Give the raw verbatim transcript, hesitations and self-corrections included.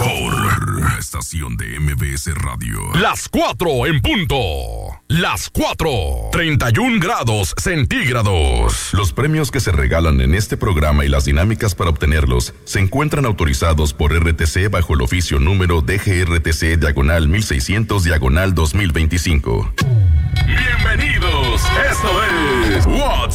mejor estación de M B S Radio. Las cuatro en punto. Las cuatro. treinta y un grados centígrados. Los premios que se regalan en este programa y las dinámicas para obtenerlos se encuentran autorizados por R T C bajo el oficio número D G R T C diagonal mil seiscientos diagonal dos mil veinticinco. Bienvenidos. Esto es What's